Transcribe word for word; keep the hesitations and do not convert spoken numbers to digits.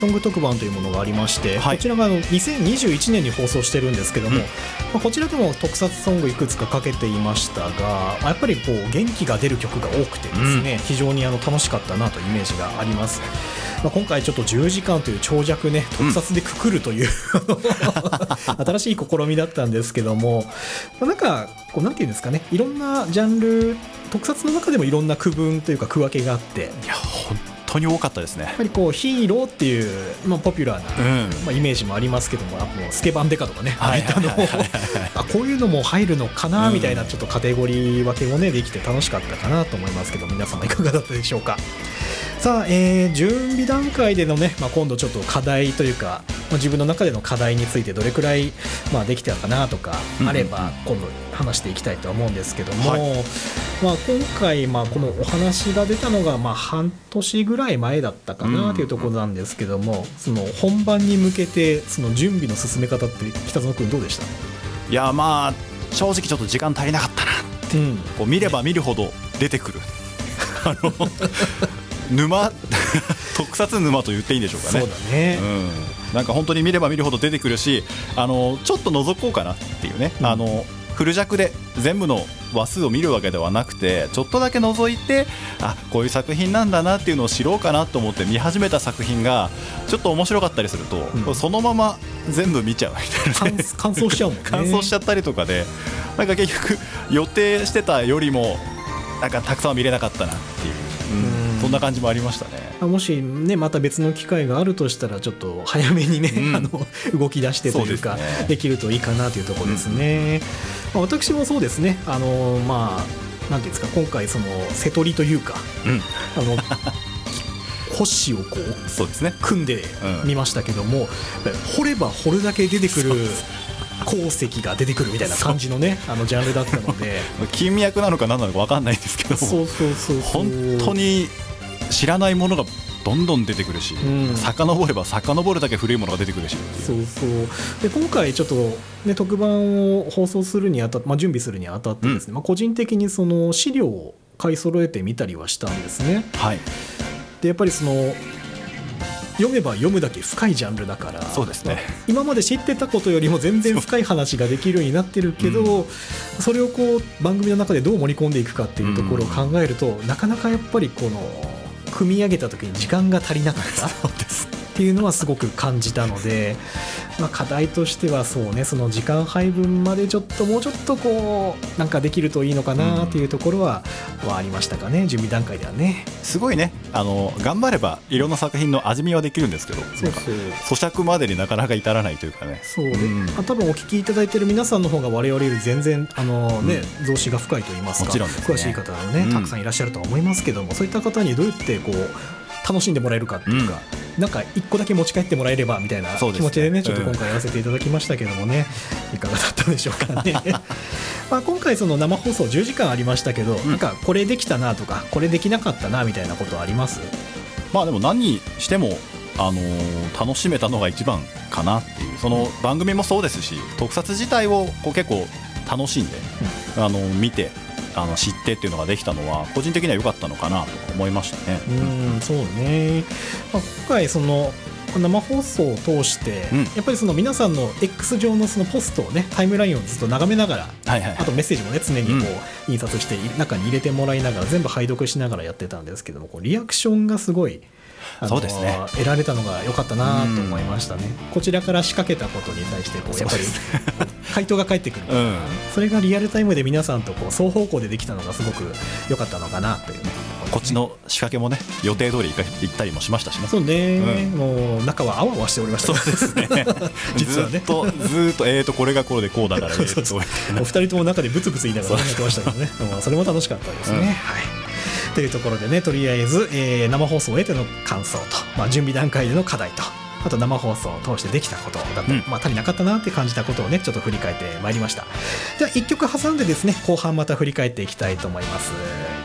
ソング特番というものがありまして、 はい、 こちらがあのにせんにじゅういちねんに放送してるんですけども、うん、まあ、こちらでも特撮ソングいくつかかけていましたが、やっぱりこう元気が出る曲が多くてですね、うん、非常にあの楽しかったなというイメージがあります。まあ、今回ちょっとじゅうじかんという長尺ね特撮でくくるという、うん、新しい試みだったんですけども、まあ、なんかこうなんていうんですかね、いろんなジャンル、特撮の中でもいろんな区分というか区分けがあって、 いや本当に多かったですね。 やっぱりこうヒーローっていう、まあ、ポピュラーな、うん、まあ、イメージもありますけども、もうスケバンデカとかね、あこういうのも入るのかなみたいなちょっとカテゴリー分けもねできて楽しかったかなと思いますけど、皆様いかがだったでしょうか。さあ、えー、準備段階でのね、まあ、今度ちょっと課題というか、まあ、自分の中での課題についてどれくらい、まあ、できたかなとかあれば今度話していきたいと思うんですけども、はい、まあ、今回まあこのお話が出たのがまあ半年ぐらい前だったかなというところなんですけども、その本番に向けてその準備の進め方って北園君どうでした？ いやまあ正直ちょっと時間足りなかったなって、うん、こう見れば見るほど出てくるあの沼特撮沼と言っていいんでしょうかね。 そうだね、 うん、なんか本当に見れば見るほど出てくるし、あのちょっと覗こうかなっていうね、うん、あのフル尺で全部の話数を見るわけではなくて、ちょっとだけ覗いて、あこういう作品なんだなっていうのを知ろうかなと思って見始めた作品がちょっと面白かったりすると、うん、そのまま全部見ちゃうみたいな、ね、 乾燥しちゃうもんね。 乾燥しちゃったりとかで、なんか結局予定してたよりもなんかたくさんは見れなかったなっていう、うん、そんな感じもありましたね。 もしねまた別の機会があるとしたらちょっと早めにね、うん、あの動き出してというか で, ね、できるといいかなというところですね、うん、まあ、私もそうですね、あのまあなんていうんですか、今回その瀬取りというか、うん、あの星をこうそうですね組んでみましたけども、うん、掘れば掘るだけ出てくる鉱石が出てくるみたいな感じのねあのジャンルだったので金脈なのか何なのか分かんないんですけども、 そうそうそうそう、 本当に知らないものがどんどん出てくるし、うん、遡れば遡るだけ古いものが出てくるし、 そうそうで今回ちょっと、ね、特番を放送するにあたって、まあ、準備するにあたってですね、うん、まあ、個人的にその資料を買い揃えてみたりはしたんですね、 はい、 でやっぱりその読めば読むだけ深いジャンルだから、 そうですね、 今まで知ってたことよりも全然深い話ができるようになってるけど、うん、それをこう番組の中でどう盛り込んでいくかっていうところを考えると、うん、なかなかやっぱりこの組み上げた時に時間が足りなかったそうですっていうのはすごく感じたので、まあ、課題としてはそうね、その時間配分までちょっともうちょっとこうなんかできるといいのかなっていうところは、うん、はありましたかね、準備段階ではね。 すごいね、あの頑張ればいろんな作品の味見はできるんですけど、そうそう咀嚼までになかなか至らないというかね。 そうで、うん、多分お聞きいただいている皆さんの方が我々より全然あの、ね、うん、増資が深いといいますか、 もちろんですね、 詳しい方はね、たくさんいらっしゃるとは思いますけども、うん、そういった方にどうやってこう楽しんでもらえるかっていうか、うん、なんか一個だけ持ち帰ってもらえればみたいな気持ちでね、ちょっと今回やらせていただきましたけどもね、うん、いかがだったでしょうかねまあ今回その生放送じゅうじかんありましたけど、うん、なんかこれできたなとかこれできなかったなみたいなことはあります？ まあでも何にしてもあのー、楽しめたのが一番かなっていう、その番組もそうですし、特撮自体をこう結構楽しんで、うん、あの見てあの知ってっていうのができたのは個人的には良かったのかなと思いましたね。 うん、そうね、まあ、今回その生放送を通して、うん、やっぱりその皆さんの X 上のそのポストをね、タイムラインをずっと眺めながら、はいはいはい、あとメッセージもね常にこう印刷して中に入れてもらいながら全部拝読しながらやってたんですけども、こうリアクションがすごいそうですね、 得られたのが良かったなと思いましたね。こちらから仕掛けたことに対してこうやっぱり回答が返ってくる、うん、それがリアルタイムで皆さんとこう双方向でできたのがすごく良かったのかなというね。 こっちの仕掛けもね予定通り行ったりもしましたしね。 そうね、うん、もう中はあわあわしておりました、ね、 そうですね実はねずっとずっとえーとこれがこれでこうだからそうそうそうお二人とも中でブツブツ言いながらやってましたけどねそれも楽しかったですね、うん、はいというところでね、とりあえず、えー、生放送を得ての感想と、まあ、準備段階での課題と、あと生放送を通してできたことだったり、うん、まあ、足りなかったなって感じたことをねちょっと振り返ってまいりました。ではいっきょく挟んでですね、後半また振り返っていきたいと思います。